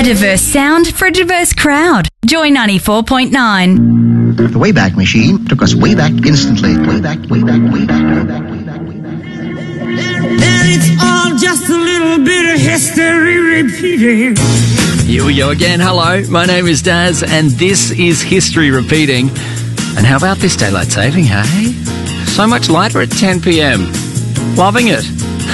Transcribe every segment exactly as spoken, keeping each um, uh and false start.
diverse sound for a diverse crowd. Joy ninety-four point nine. The Wayback Machine took us way back instantly. Way back, way back, way back, way back, way back, way back. And it's all just a little bit of history repeating. Here we go again. Hello, my name is Daz, and this is History Repeating. And how about this daylight saving, hey? So much lighter at ten p.m. Loving it.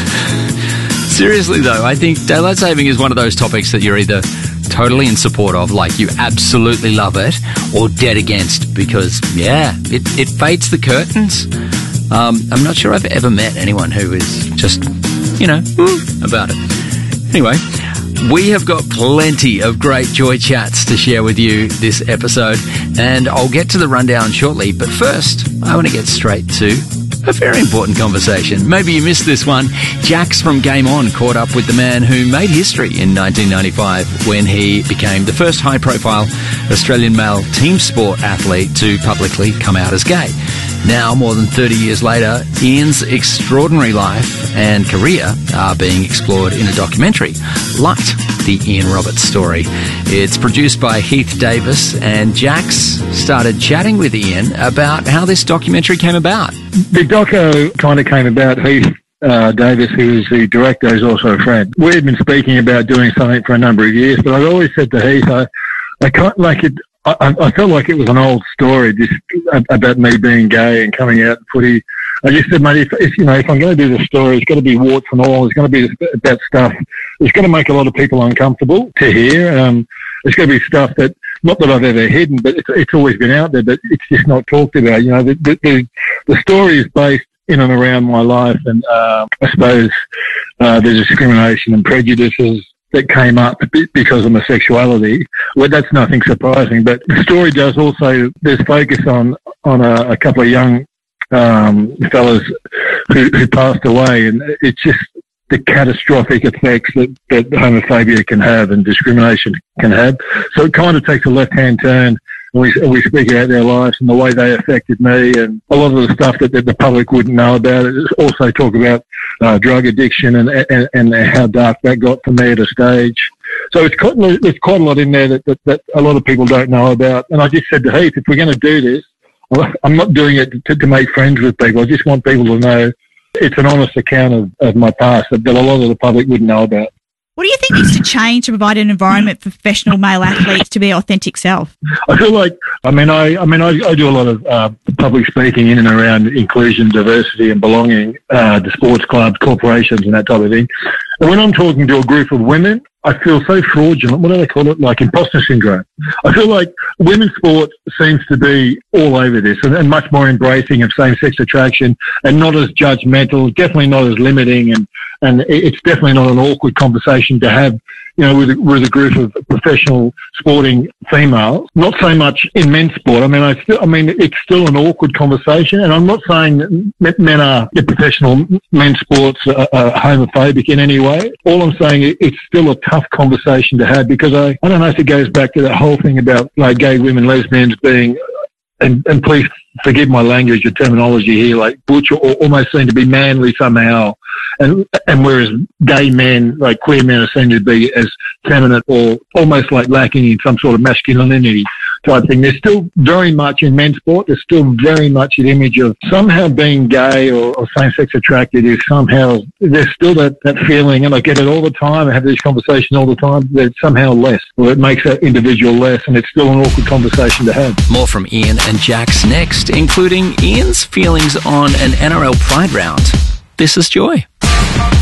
Seriously, though, I think daylight saving is one of those topics that you're either totally in support of, like you absolutely love it, or dead against because, yeah, it, it fades the curtains. Um, I'm not sure I've ever met anyone who is just, you know, about it. Anyway, we have got plenty of great Joy chats to share with you this episode, and I'll get to the rundown shortly. But first, I want to get straight to a very important conversation. Maybe you missed this one. Jax from Game On caught up with the man who made history in nineteen ninety-five when he became the first high-profile Australian male team sport athlete to publicly come out as gay. Now, more than thirty years later, Ian's extraordinary life and career are being explored in a documentary, Light, the Ian Roberts story. It's produced by Heath Davis, and Jax started chatting with Ian about how this documentary came about. The doco kind of came about. Heath uh, Davis, who is the director, is also a friend. We had been speaking about doing something for a number of years, but I'd always said to Heath, I, I can't like it. I, I felt like it was an old story just about me being gay and coming out in footy. I just said, mate, if, if you know, if I'm going to do this story, it's got to be warts and all. It's going to be about stuff. It's going to make a lot of people uncomfortable to hear. Um, it's going to be stuff that, not that I've ever hidden, but it's, it's always been out there, but it's just not talked about. You know, the the, the, the story is based in and around my life, and uh, I suppose uh, the discrimination and prejudices that came up because of my sexuality. Well, that's nothing surprising, but the story does also, there's focus on, on a, a couple of young um, fellas who, who passed away, and it's just the catastrophic effects that, that homophobia can have and discrimination can have. So it kind of takes a left-hand turn. We, we speak about their lives and the way they affected me, and a lot of the stuff that, that the public wouldn't know about. It also talk about uh, drug addiction and, and and how dark that got for me at a stage. So it's quite, there's quite a lot in there that, that, that a lot of people don't know about. And I just said to Heath, if we're going to do this, I'm not doing it to, to make friends with people. I just want people to know it's an honest account of, of my past that, that a lot of the public wouldn't know about. What do you think needs to change to provide an environment for professional male athletes to be their authentic self? I feel like, I mean, I, I mean, I, I do a lot of uh, public speaking in and around inclusion, diversity, and belonging uh, to sports clubs, corporations, and that type of thing. And when I'm talking to a group of women, I feel so fraudulent. What do they call it? Like imposter syndrome. I feel like women's sport seems to be all over this and, and much more embracing of same-sex attraction and not as judgmental, definitely not as limiting, and, and it's definitely not an awkward conversation to have, you know, with a, with a group of professional sporting females. Not so much in men's sport. I mean, I still, I mean, it's still an awkward conversation, and I'm not saying that men are, the professional men's sports are, are homophobic in any way. All I'm saying, it's still a tough conversation to have, because I, I don't know if it goes back to that whole thing about like gay women, lesbians being, and, and please forgive my language or terminology here, like butch or almost seem to be manly somehow. And and whereas gay men, like queer men, are seen to be as feminine or almost like lacking in some sort of masculinity type thing. There's still very much in men's sport, there's still very much an image of somehow being gay or, or same-sex attracted is somehow, there's still that, that feeling, and I get it all the time, I have these conversations all the time, that it's somehow less, or it makes that individual less, and it's still an awkward conversation to have. More from Ian and Jax next, including Ian's feelings on an N R L Pride round. This is Joy.